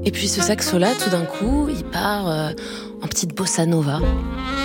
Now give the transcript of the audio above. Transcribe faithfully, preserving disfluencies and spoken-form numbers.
Et puis ce saxo-là, tout d'un coup, il part euh, en petite bossa nova.